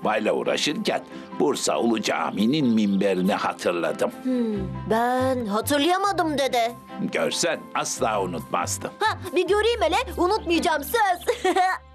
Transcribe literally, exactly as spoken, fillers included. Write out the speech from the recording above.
konuşmayla uğraşırken Bursa Ulu Cami'nin minberini hatırladım. Ben hatırlayamadım dede. Görsen asla unutmazdım. Ha, bir göreyim hele, unutmayacağım söz.